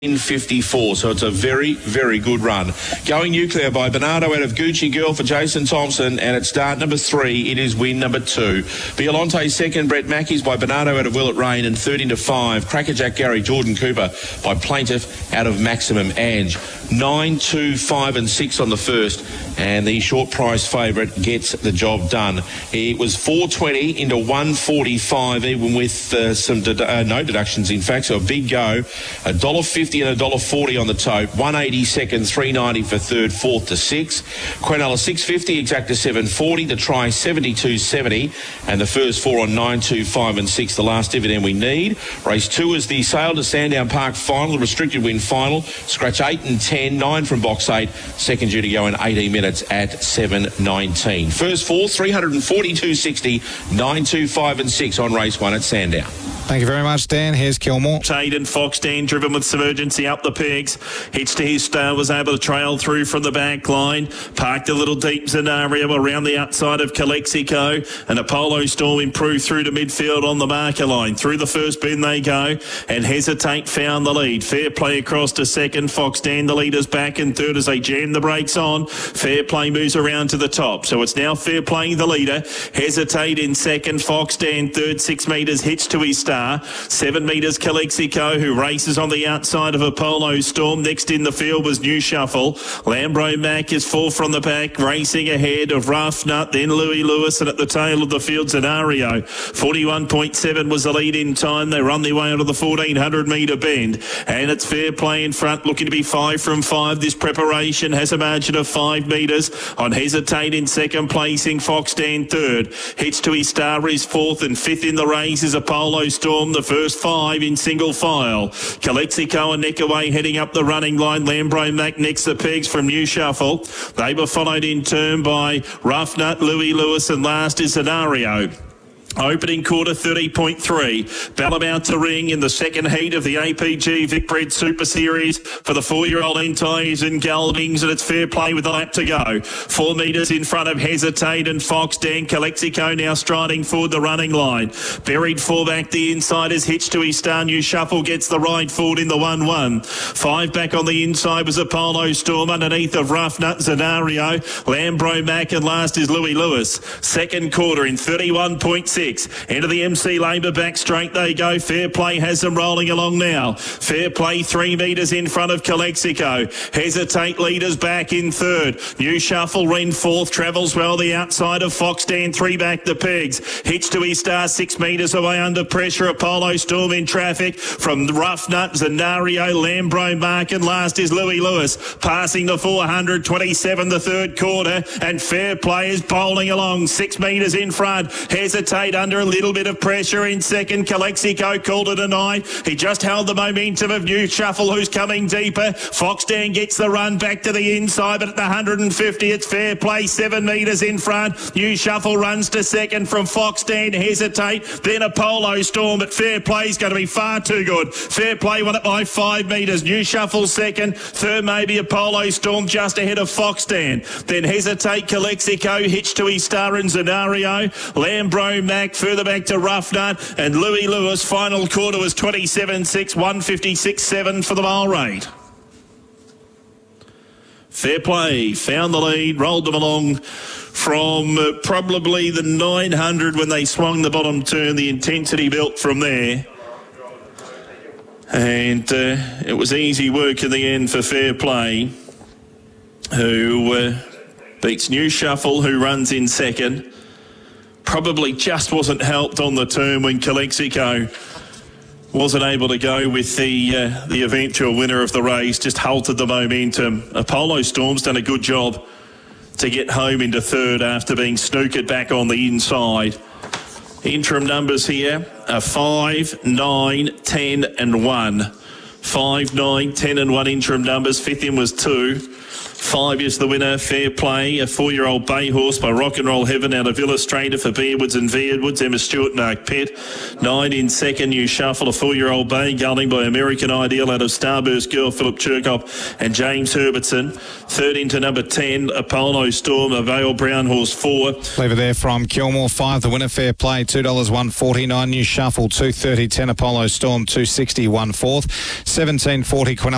in 54, so it's a very, very good run. Going Nuclear by Bernardo out of Gucci Girl for Jason Thompson, and at start number 3, it is win number 2. Violante second, Brett Mackey's by Bernardo out of Will It Rain, and third into 5, Crackerjack Gary, Jordan Cooper by Plaintiff out of Maximum Ange. 9, 2, 5 and 6 on the first, and the short price favourite gets the job done. It was 420 into 145, even with some no deductions, in fact, so a big go. $1.50 and $1.40 on the tote. 180 second, 390 for third, fourth to 6. Quinella 650, Exacta 740, the try 72.70, and the first 4 on 9, 2, 5 and 6, the last dividend we need. Race 2 is the Sail to Sandown Park final, the restricted win final. Scratch 8 and 10. 9 from box 8, second due to go in 18 minutes at 7:19. First 4, 342.60, 9, 2, 5 and 6 on race 1 at Sandown. Thank you very much, Dan. Here's Kilmore. Hayden Foxdan driven with some urgency up the pegs. Hitch to his star, was able to trail through from the back line. Parked a little deep scenario around the outside of Calexico, and Apollo Storm improved through to midfield on the marker line. Through the first bend they go, and Hesitate found the lead. Fair Play across to second. Foxdan the leader's back, and third as they jam the brakes on. Fair Play moves around to the top, so it's now Fair Play the leader. Hesitate in second. Foxdan third, 6 metres. Hitch to his star. 7 metres Calexico, who races on the outside of Apollo Storm. Next in the field was New Shuffle. Lambro Mac is 4 from the pack, racing ahead of Rough Nut, then Louis Lewis, and at the tail of the field Scenario. 41.7 was the lead in time. They run their way out of the 1400 metre bend, and it's Fair Play in front, looking to be 5 from 5. This preparation has a margin of 5 metres on Hesitate in second, placing Foxdan third. Hitch to his star is fourth, and fifth in the race is Apollo Storm. The first 5 in single file. Calexico and Neckaway heading up the running line. Lambro Mac next the pegs from New Shuffle. They were followed in turn by Rough Nut, Louis Lewis, and last is Scenario. Opening quarter 30.3. Ballabouts to ring in the second heat of the APG Vicbred Super Series for the 4-year-old Entiers and Geldings, and it's Fair Play with a lap to go. 4 metres in front of Hesitate and Foxdan. Calexico now striding forward the running line. Buried 4 back the inside is Hitch to his star. New Shuffle gets the ride forward in the 1-1. 5 back on the inside was Apollo Storm underneath of Rough Nut Scenario. Lambro Mac, and last is Louis Lewis. Second quarter in 31.6. Into the MC Labour back straight they go. Fair Play has them rolling along now. Fair Play 3 metres in front of Calexico. Hesitate leaders back in third. New Shuffle ran fourth, travels well the outside of Foxdan. 3 back the pegs. Hitch to his star, 6 metres away under pressure. Apollo Storm in traffic from Rough Nut, Scenario, Lambro Mark, and last is Louis Lewis. Passing the 427 the third quarter, and Fair Play is bowling along 6 metres in front. Hesitate under a little bit of pressure in second. Calexico called it a night. He just held the momentum of New Shuffle, who's coming deeper. Foxdan gets the run back to the inside, but at the 150 it's Fair Play 7 metres in front. New Shuffle runs to second from Foxdan. Hesitate, then Apollo Storm, but Fair Play's going to be far too good. Fair Play won it by 5 metres. New Shuffle second, third maybe Apollo Storm just ahead of Foxdan. Then Hesitate, Calexico, Hitch to his star and Scenario. Lambro Mac further back to Rough Nut, and Louis Lewis. Final quarter was 27.6, 156.7 for the mile rate. Fair Play found the lead, rolled them along from probably the 900 when they swung the bottom turn. The intensity built from there, and it was easy work in the end for Fair Play, who beats New Shuffle, who runs in second. Probably just wasn't helped on the turn when Calexico wasn't able to go with the eventual winner of the race. Just halted the momentum. Apollo Storm's done a good job to get home into third after being snookered back on the inside. Interim numbers here are 5, 9, 10 and 1. 5, 9, 10 and 1 interim numbers. Fifth in was 2. 5 is the winner, Fair Play, a 4-year-old bay horse by Rock and Roll Heaven out of Illustrator for Beardwoods and Veardwoods, Emma Stewart and Arc Pitt. 9 in second, New Shuffle, a 4-year-old bay gelding by American Ideal out of Starburst Girl, Philip Chirkop and James Herbertson. Third into number 10, Apollo Storm, a Vale Brown horse 4. Leave it there from Kilmore. 5, the winner, Fair Play, $2.149. New Shuffle, $2.30. 10, Apollo Storm, $2.60. 1/4. 17.40, Quinella.